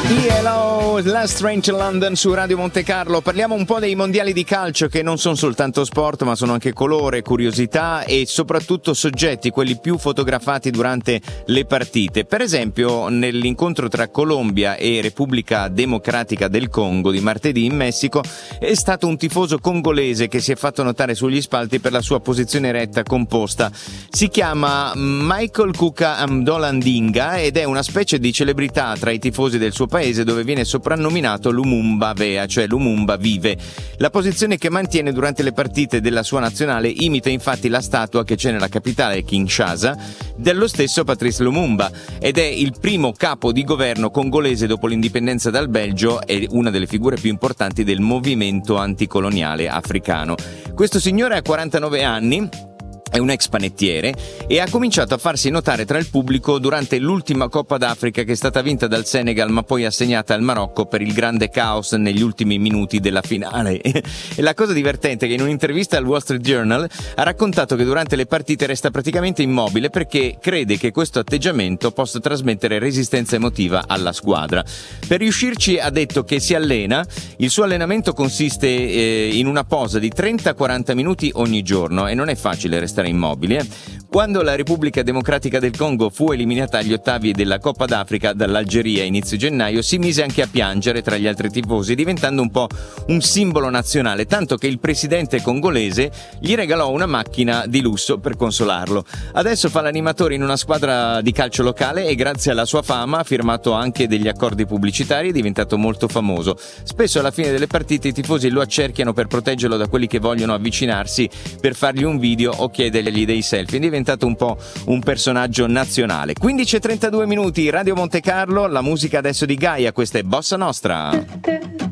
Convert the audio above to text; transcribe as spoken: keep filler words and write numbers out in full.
Hello, Last Train to London su Radio Monte Carlo. Parliamo un po' dei mondiali di calcio, che non sono soltanto sport ma sono anche colore, curiosità e soprattutto soggetti, quelli più fotografati durante le partite. Per esempio nell'incontro tra Colombia e Repubblica Democratica del Congo di martedì in Messico è stato un tifoso congolese che si è fatto notare sugli spalti per la sua posizione eretta composta. Si chiama Michael Kuka Amdolandinga ed è una specie di celebrità tra i tifosi del suo paese, dove viene soprannominato Lumumba Vea, cioè Lumumba vive. La posizione che mantiene durante le partite della sua nazionale imita infatti la statua che c'è nella capitale Kinshasa dello stesso Patrice Lumumba, ed è il primo capo di governo congolese dopo l'indipendenza dal Belgio e una delle figure più importanti del movimento anticoloniale africano. Questo signore ha quarantanove anni, è un ex panettiere e ha cominciato a farsi notare tra il pubblico durante l'ultima Coppa d'Africa, che è stata vinta dal Senegal ma poi assegnata al Marocco per il grande caos negli ultimi minuti della finale. E la cosa divertente è che in un'intervista al Wall Street Journal ha raccontato che durante le partite resta praticamente immobile perché crede che questo atteggiamento possa trasmettere resistenza emotiva alla squadra. Per riuscirci ha detto che si allena, il suo allenamento consiste eh, in una posa di trenta quaranta minuti ogni giorno e non è facile restare immobile. Quando la Repubblica Democratica del Congo fu eliminata agli ottavi della Coppa d'Africa dall'Algeria a inizio gennaio, si mise anche a piangere tra gli altri tifosi, diventando un po' un simbolo nazionale, tanto che il presidente congolese gli regalò una macchina di lusso per consolarlo. Adesso fa l'animatore in una squadra di calcio locale e grazie alla sua fama ha firmato anche degli accordi pubblicitari, è diventato molto famoso. Spesso alla fine delle partite i tifosi lo accerchiano per proteggerlo da quelli che vogliono avvicinarsi per fargli un video o chiedergli dei selfie. È diventato un po' un personaggio nazionale. quindici e trentadue minuti, Radio Monte Carlo, la musica adesso di Gaia, questa è Bossa Nostra.